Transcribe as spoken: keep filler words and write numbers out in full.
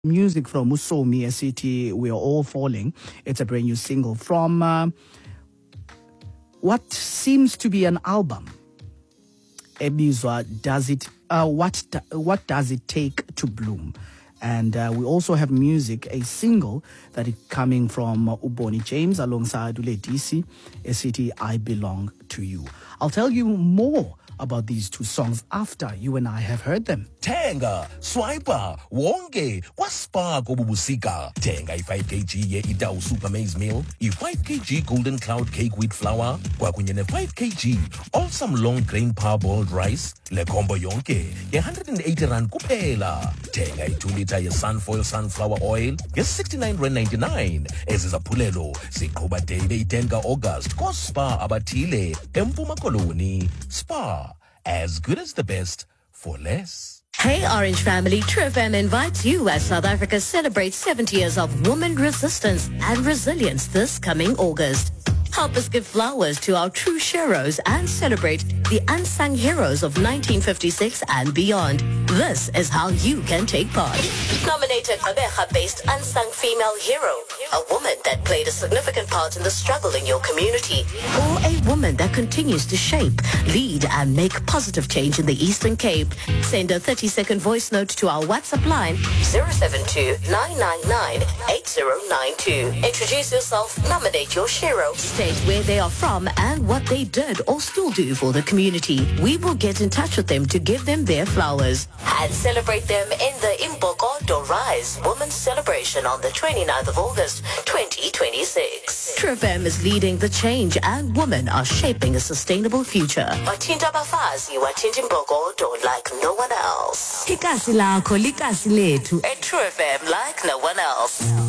Music from Usomi, a city we are all falling. It's a brand new single from uh, what seems to be an album. Ebizwa, does it? Uh, what what does it take to bloom? And uh, we also have music, a single that is coming from uh, Uboni James alongside Ule D C, a city I belong to you. I'll tell you more about these two songs after you and I have heard them. Tenga, swiper, wonge, waspark obubusika. Tenga i five kilograms ye Idao Super Maize Meal, i five kilograms Golden Cloud Cake Wheat Flour, kwa kwenye five kilograms Awesome Long Grain Parboiled Rice, le combo yonke, ye one hundred eighty rand kupela. Tenga i two liter ye Sunfoil Sunflower Oil, ye sixty-nine rand ninety-nine. Ezizaphulelo, siqhuba day be tenga August, ko Spa abatile, Empuma Koloni, Spa. As good as the best for less. Hey Orange family, True F M invites you as South Africa celebrates seventy years of woman resistance and resilience this coming August. Help us give flowers to our true sheroes and celebrate the unsung heroes of nineteen fifty-six and beyond. This is how you can take part. Nominate a Kabeja-based unsung female hero, a woman that played a significant part in the struggle in your community, or a woman that continues to shape, lead, and make positive change in the Eastern Cape. Send a thirty-second voice note to our WhatsApp line zero seven two, nine nine nine, eight zero nine two. Introduce yourself, nominate your shero, state where they are from and what they did or still do for the community. We will get in touch with them to give them their flowers and celebrate them in the Imbogo Do Rise Women's Celebration on the twenty-ninth of August, twenty twenty-six. True F M is leading the change and women are shaping a sustainable future. Watinda bafazi, watinda Imbogo Do like no one else. Ikasi lakho likasi lethu. A True F M like no one else.